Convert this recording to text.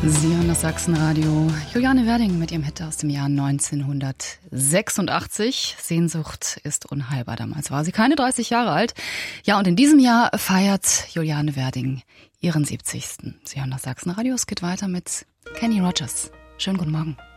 Sie hören das Sachsenradio. Juliane Werding mit ihrem Hit aus dem Jahr 1986. Sehnsucht ist unheilbar. Damals war sie keine 30 Jahre alt. Ja, und in diesem Jahr feiert Juliane Werding ihren 70. Sie hören das Sachsenradio. Es geht weiter mit Kenny Rogers. Schönen guten Morgen.